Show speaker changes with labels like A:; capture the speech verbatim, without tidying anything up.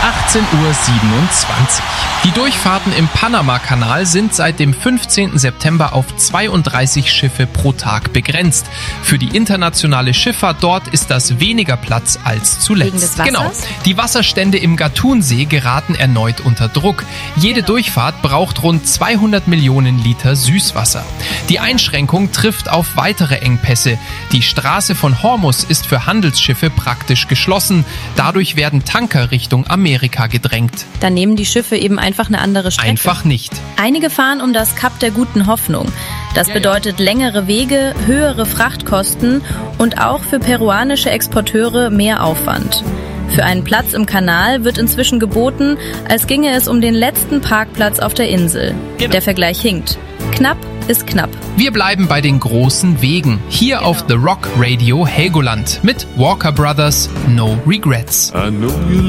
A: achtzehn Uhr siebenundzwanzig. Die Durchfahrten im Panama-Kanal sind seit dem fünfzehnten September auf zweiunddreißig Schiffe pro Tag begrenzt. Für die internationale Schifffahrt dort ist das weniger Platz als zuletzt.
B: Wegen des Wassers?
A: Genau. Die Wasserstände im Gatun-See geraten erneut unter Druck. Jede
B: Genau.
A: Durchfahrt braucht rund zweihundert Millionen Liter Süßwasser. Die Einschränkung trifft auf weitere Engpässe. Die Straße von Hormuz ist für Handelsschiffe praktisch geschlossen. Dadurch werden Tanker Richtung Amerika gedrängt.
B: Dann nehmen die Schiffe eben einfach eine andere Strecke.
A: Einfach nicht.
B: Einige fahren um das Kap der guten Hoffnung. Das bedeutet längere Wege, höhere Frachtkosten und auch für peruanische Exporteure mehr Aufwand. Für einen Platz im Kanal wird inzwischen geboten, als ginge es um den letzten Parkplatz auf der Insel.
A: Genau.
B: Der Vergleich hinkt. Knapp ist knapp.
A: Wir bleiben bei den großen Wegen. Hier auf The Rock Radio Helgoland mit Walker Brothers No Regrets.
C: I know you